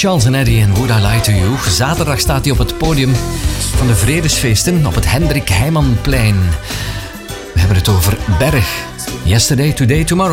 Charles en Eddie en Would I Lie to You. Zaterdag staat hij op het podium van de Vredesfeesten op het Hendrik Heijmanplein. We hebben het over Berg. Yesterday, Today, Tomorrow.